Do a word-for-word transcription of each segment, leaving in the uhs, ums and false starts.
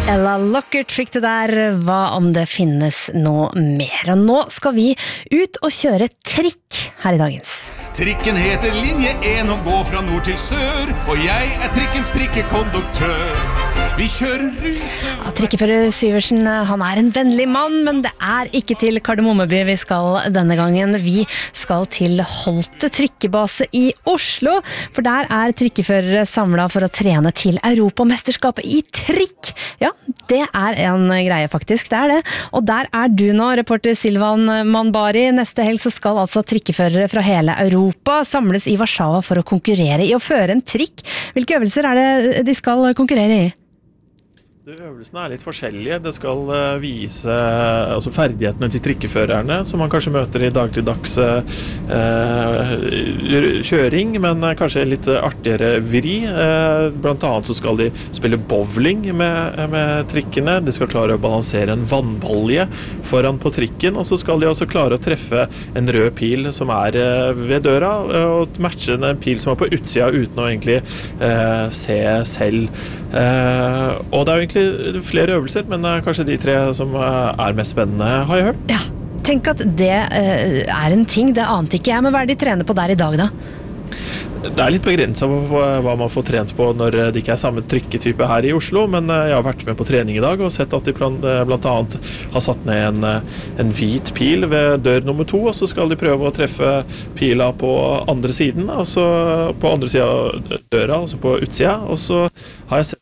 Ella Lockert fikk du der, hva om det finnes noe mer? Og nå skal vi ut og kjøre trikk her i dagens. Trikken heter linje en og går fra nord til sør, og jeg er trikkens trikkekonduktør. Vi kjører rute... Ja, trikkefører Syversen, han er en vennlig mann, men det er ikke til Kardemommeby vi skal denne gangen. Vi skal til Holte trikkebase i Oslo, for der er trikkeførere samlet for å trene til Europamesterskapet i trikk. Ja, det er en greie faktisk, det er det. Og der er du nå, reporter Silvan Manbari. Neste helg så skal altså trikkeførere fra hele Europa samles i Warszawa for å konkurrere i å føre en trikk. Hvilke øvelser er det de skal konkurrere i? Øvelsene er litt forskjellige. Det skal vise altså ferdighetene til trikkeførerne, som man kanskje møter i dagligdags eh, kjøring, men kanskje litt artigere vri. Eh, blant annet så skal de spille bowling med, med trikkene. De skal klare å balansere en vannbalje foran på trikken, og så skal de også klare å treffe en rød pil som er ved døra, og matche en pil som er på utsida uten å egentlig eh, se selv. Eh, og det er jo egentlig flere øvelser, men kanskje de tre som er mest spennende, har jeg hørt. Ja, tenk at det uh, er en ting, det ante ikke jeg, men hva er de trener på der i dag da? Det er litt begrenset på hva man får trent på når det ikke er samme trykketype her i Oslo, men jeg har vært med på trening i dag og sett at de blant annet har satt ned en, en hvit pil ved dør nummer to, og så skal de prøve å treffe pila på andre siden, altså på andre siden av døra, altså på utsida, og så har jeg sett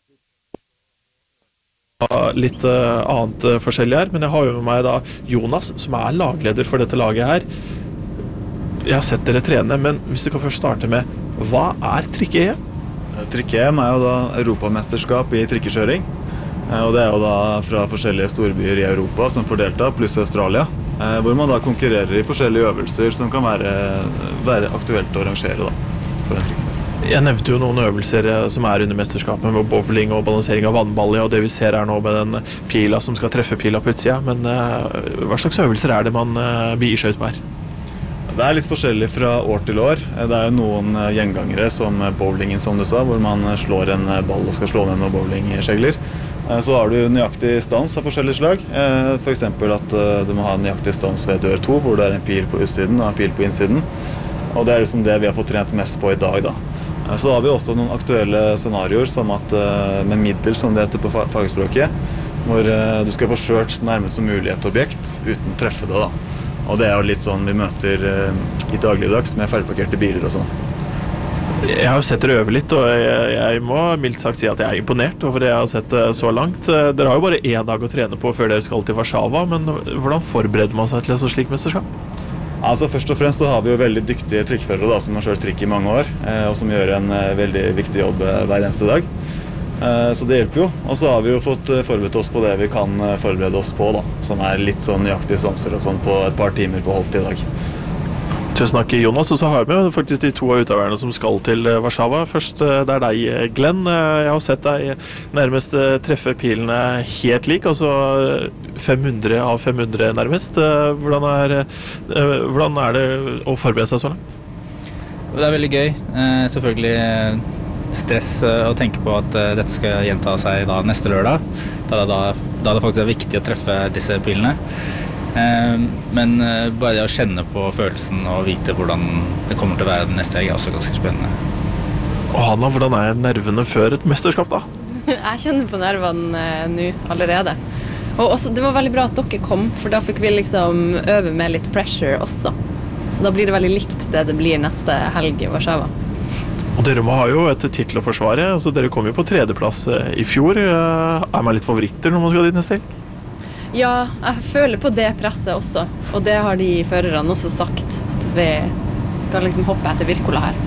litt uh, annet uh, forskjellig her, men jeg har jo med meg da Jonas, som er lagleder for dette laget her. Jeg har sett dere trene, men hvis du kan først starte med, hva er trikke-E M? Trikke-E M er jo da Europamesterskap i trikkekjøring, og det er jo da fra forskjellige storbyer i Europa som får delta, pluss Australia, hvor man da konkurrerer i forskjellige øvelser som kan være, være aktuelt å arrangere da, for en trikk. Jeg nevnte jo noen øvelser som er under mesterskapet med bowling og balansering av vannbalje, og det vi ser her nå med den pila som skal treffe pila på utsida, men uh, hva slags øvelser er det man uh, begir seg ut med her? Det er litt forskjellig fra år til år. Det er jo noen gjengangere som bowlingen, som du sa, hvor man slår en ball og skal slå ned noen bowlingskjegler. Så har du nøyaktig stans av forskjellige slag. For eksempel at du må ha nøyaktig stans ved dør to, hvor det er en pil på utsiden og en pil på innsiden. Og det er liksom det vi har fått trent mest på i dag da. Så har vi også noen aktuelle scenarioer, som at med middel, som det heter på fagspråket, hvor du skal få kjørt nærmest som mulig et objekt uten å treffe det da. Og det er jo litt sånn vi møter i dagligdags med ferdigparkerte biler og sånn. Jeg har jo sett dere øve litt, og jeg, jeg må mildt sagt si at jeg er imponert over det jeg har sett så langt. Dere har jo bare en dag å trene på før dere skal til Warszawa, men hvordan forbereder man seg til et så slik mesterskap? Altså Først og fremst så har vi jo veldig dyktige trikkførere da, som har kjørt trikk i mange år, og som gjør en veldig viktig jobb hver eneste dag. Så det hjelper jo. Og så har vi jo fått forberedt oss på det vi kan forberede oss på da, som er litt sånn nøyaktige stanser og sånn på et par timer på Holte i dag. Tusen takk, Jonas, og så har vi jo faktisk de to av utøverne som skal til Warszawa. Først, det er deg, Glenn. Jeg har sett deg nærmest treffe pilene helt lik, altså fem hundre av fem hundre nærmest. Hvordan er, hvordan er det å forberede seg så langt? Det er veldig gøy. Selvfølgelig stress å tenke på at dette skal gjenta seg da neste lørdag, da, da, da det faktisk er viktig å treffe disse pilene. Men bare det å kjenne på følelsen og vite hvordan det kommer til å være den neste helg er også ganske spennende. Og Hanna, hvordan er nervene før et mesterskap da? Jeg kjenner på nervene nå allerede. Og også, det var veldig bra at dere kom, for da fikk vi liksom øve med litt pressure også. Så da blir det veldig likt det det blir neste helg i Warszawa. Og dere må ha jo et titel å forsvare, så dere kom jo på tredjeplass i fjor. Er man litt favoritter når man skal dit neste helg? Ja, jeg føler på det presset også, og det har de førerne også sagt, at vi skal liksom hoppe etter Wirkola her.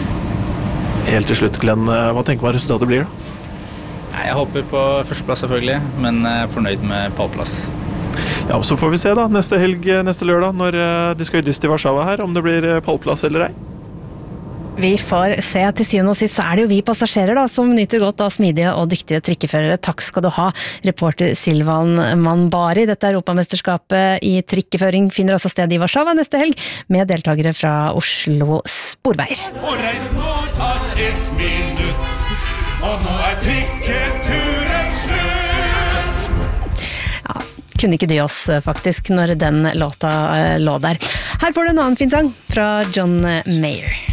Helt til slutt, Glenn, hva tenker man resultatet blir da? Jeg håper på førsteplass selvfølgelig, men jeg er fornøyd med pallplass. Ja, så får vi se da, neste helg, neste lørdag, når de skal dyst i Warszawa her, om det blir pallplass eller ei. Vi får se. Til syvende og sist så er det jo vi passasjerer da, som nyter godt av smidige og dyktige trikkeførere. Takk skal du ha, reporter Silvan Manbari. Dette Europamesterskapet i trikkeføring finner altså sted i Warszawa neste helg, med deltakere fra Oslo Sporveier. Og reis nå tar ett minutt, og nå er trikketuren slutt. kunne ikke dy oss faktisk når den låta lå der. Her får du en annen fin sang fra John Mayer.